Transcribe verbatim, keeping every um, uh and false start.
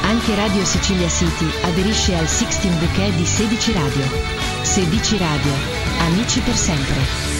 Anche Radio Sicilia City aderisce al sedici bouquet di Sedici Radio. Sedici Radio, amici per sempre.